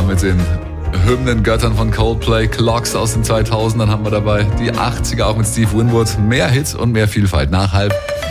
mit den Hymnengöttern von Coldplay, Clocks aus den 2000ern haben wir dabei, die 80er auch mit Steve Winwood. Mehr Hits und mehr Vielfalt nach halb.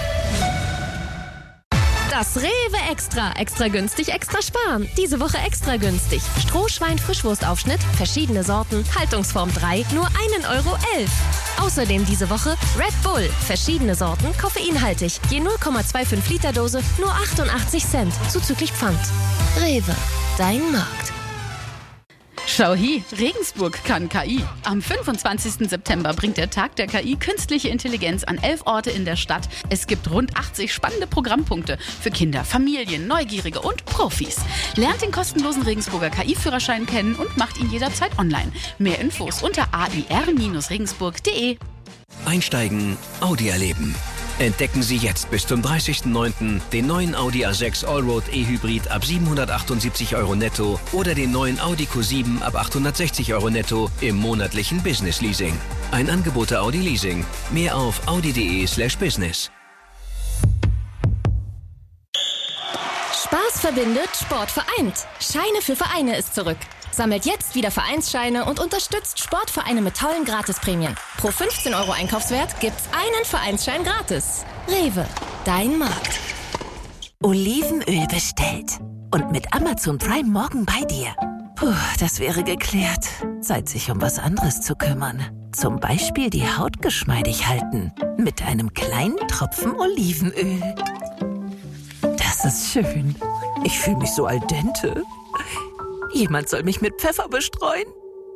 Das Rewe Extra. Extra günstig, extra sparen. Diese Woche extra günstig. Strohschwein-Frischwurstaufschnitt, verschiedene Sorten, Haltungsform 3, nur 1,11 €. Außerdem diese Woche Red Bull, verschiedene Sorten, koffeinhaltig. Je 0,25 Liter Dose, nur 88 Cent, zuzüglich Pfand. Rewe, dein Markt. Schau hi, Regensburg kann KI. Am 25. September bringt der Tag der KI künstliche Intelligenz an 11 Orte in der Stadt. Es gibt rund 80 spannende Programmpunkte für Kinder, Familien, Neugierige und Profis. Lernt den kostenlosen Regensburger KI-Führerschein kennen und macht ihn jederzeit online. Mehr Infos unter air-regensburg.de. Einsteigen, Audi erleben. Entdecken Sie jetzt bis zum 30.09. den neuen Audi A6 Allroad E-Hybrid ab 778 € netto oder den neuen Audi Q7 ab 860 € netto im monatlichen Business Leasing. Ein Angebot der Audi Leasing. Mehr auf audi.de/business. Spaß verbindet, Sport vereint. Scheine für Vereine ist zurück. Sammelt jetzt wieder Vereinsscheine und unterstützt Sportvereine mit tollen Gratisprämien. Pro 15 € Einkaufswert gibt's einen Vereinsschein gratis. Rewe, dein Markt. Olivenöl bestellt. Und mit Amazon Prime morgen bei dir. Puh, das wäre geklärt. Zeit, sich um was anderes zu kümmern. Zum Beispiel die Haut geschmeidig halten. Mit einem kleinen Tropfen Olivenöl. Das ist schön. Ich fühle mich so al dente. Jemand soll mich mit Pfeffer bestreuen.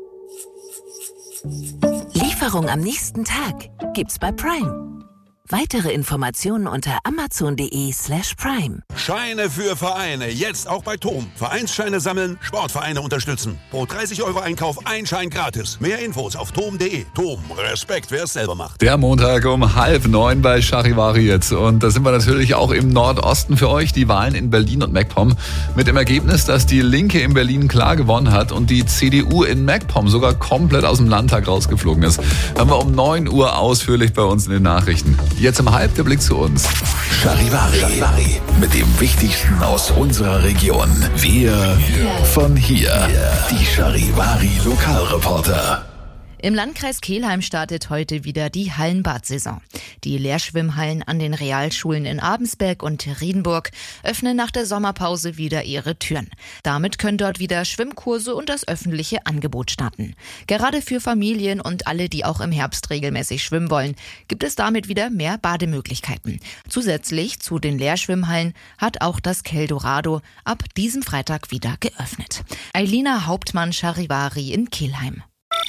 Lieferung am nächsten Tag gibt's bei Prime. Weitere Informationen unter amazon.de/prime. Scheine für Vereine, jetzt auch bei TOM. Vereinsscheine sammeln, Sportvereine unterstützen. Pro 30 € Einkauf ein Schein gratis. Mehr Infos auf tom.de. TOM, Respekt, wer es selber macht. Der Montag um 8:30 bei Charivari jetzt. Und da sind wir natürlich auch im Nordosten für euch. Die Wahlen in Berlin und MacPom. Mit dem Ergebnis, dass die Linke in Berlin klar gewonnen hat und die CDU in MacPom sogar komplett aus dem Landtag rausgeflogen ist. Haben wir um 9 Uhr ausführlich bei uns in den Nachrichten. Jetzt um halb der Blick zu uns. Charivari. Mit dem Wichtigsten aus unserer Region. Wir von hier. Die Charivari Lokalreporter. Im Landkreis Kelheim startet heute wieder die Hallenbad-Saison. Die Lehrschwimmhallen an den Realschulen in Abensberg und Riedenburg öffnen nach der Sommerpause wieder ihre Türen. Damit können dort wieder Schwimmkurse und das öffentliche Angebot starten. Gerade für Familien und alle, die auch im Herbst regelmäßig schwimmen wollen, gibt es damit wieder mehr Bademöglichkeiten. Zusätzlich zu den Lehrschwimmhallen hat auch das Keldorado ab diesem Freitag wieder geöffnet. Eilina Hauptmann, Charivari in Kelheim.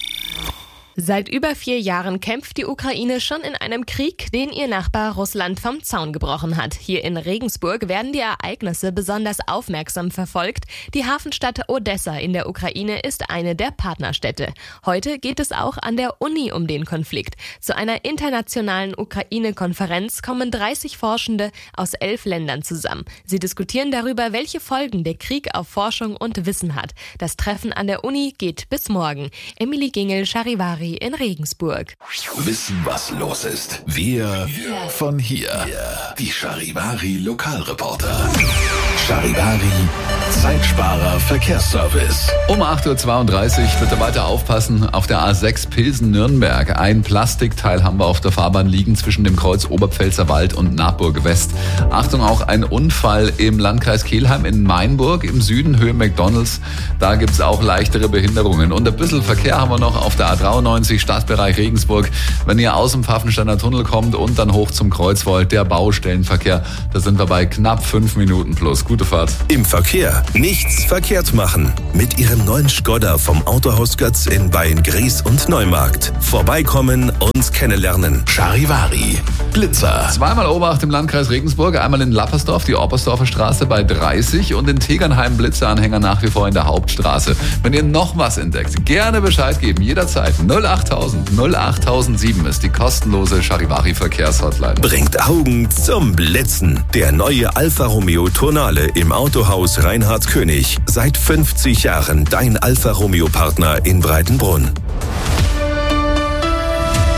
Seit über 4 Jahren kämpft die Ukraine schon in einem Krieg, den ihr Nachbar Russland vom Zaun gebrochen hat. Hier in Regensburg werden die Ereignisse besonders aufmerksam verfolgt. Die Hafenstadt Odessa in der Ukraine ist eine der Partnerstädte. Heute geht es auch an der Uni um den Konflikt. Zu einer internationalen Ukraine-Konferenz kommen 30 Forschende aus 11 Ländern zusammen. Sie diskutieren darüber, welche Folgen der Krieg auf Forschung und Wissen hat. Das Treffen an der Uni geht bis morgen. Emily Gingel, Charivari in Regensburg. Wissen, was los ist. Wir von hier. Die Charivari Lokalreporter. Charivari Zeitsparer Verkehrsservice. Um 8:32 Uhr bitte weiter aufpassen. Auf der A6 Pilsen-Nürnberg. Ein Plastikteil haben wir auf der Fahrbahn liegen zwischen dem Kreuz Oberpfälzer Wald und Naburg West. Achtung, auch ein Unfall im Landkreis Kelheim in Mainburg im Süden, Höhe McDonalds. Da gibt's auch leichtere Behinderungen. Und ein bisschen Verkehr haben wir noch auf der A93 Stadtbereich Regensburg. Wenn ihr aus dem Pfaffensteiner Tunnel kommt und dann hoch zum Kreuz wollt, der Baustellenverkehr, da sind wir bei knapp 5 Minuten plus. Gute Fahrt. Im Verkehr nichts verkehrt machen. Mit Ihrem neuen Skoda vom Autohaus Götz in Beyen-Gries und Neumarkt. Vorbeikommen und kennenlernen. Charivari Blitzer. Zweimal Obacht im Landkreis Regensburg. Einmal in Lappersdorf, die Oppersdorfer Straße bei 30 und in Tegernheim Blitzeranhänger nach wie vor in der Hauptstraße. Wenn ihr noch was entdeckt, gerne Bescheid geben. Jederzeit 08000 08007 ist die kostenlose Charivari Verkehrshotline. Bringt Augen zum Blitzen. Der neue Alfa Romeo Tonale im Autohaus Reinhard König. Seit 50 Jahren dein Alfa Romeo Partner in Breitenbrunn.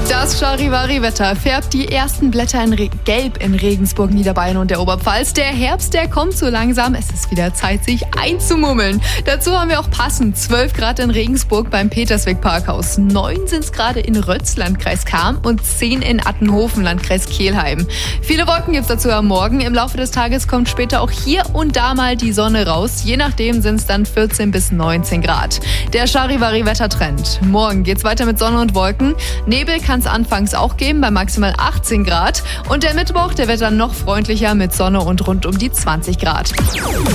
Das Charivari-Wetter färbt die ersten Blätter in gelb in Regensburg, Niederbayern und der Oberpfalz. Der Herbst, der kommt so langsam. Es ist wieder Zeit, sich einzumummeln. Dazu haben wir auch passend 12 Grad in Regensburg beim Petersweg-Parkhaus. 9 sind es gerade in Rötz, Landkreis Cham, und 10 in Attenhofen, Landkreis Kelheim. Viele Wolken gibt es dazu am Morgen. Im Laufe des Tages kommt später auch hier und da mal die Sonne raus. Je nachdem sind es dann 14 bis 19 Grad. Der Charivari-Wettertrend. Morgen geht's weiter mit Sonne und Wolken. Nebel kann es anfangs auch geben, bei maximal 18 Grad. Und der Mittwoch, der wird dann noch freundlicher mit Sonne und rund um die 20 Grad.